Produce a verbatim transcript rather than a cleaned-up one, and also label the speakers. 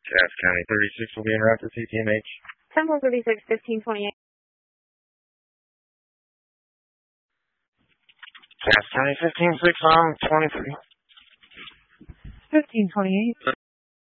Speaker 1: Cass County thirty-six will be en route to C T M H.
Speaker 2: ten four thirty-six, fifteen twenty-eight.
Speaker 1: Cass County fifteen six on twenty-three.
Speaker 2: fifteen twenty-eight.